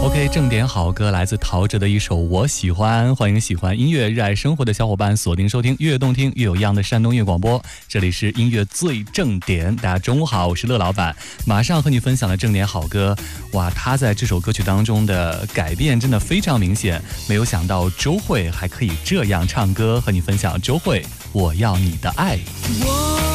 OK， 正点好歌来自陶喆的一首《我喜欢》，欢迎喜欢音乐、热爱生活的小伙伴锁定收听越动听越有样的山东乐广播，这里是音乐最正点。大家中午好，我是乐老板，马上和你分享的正点好歌。哇，他在这首歌曲当中的改变真的非常明显，没有想到周蕙还可以这样唱歌，和你分享周蕙《我要你的爱》。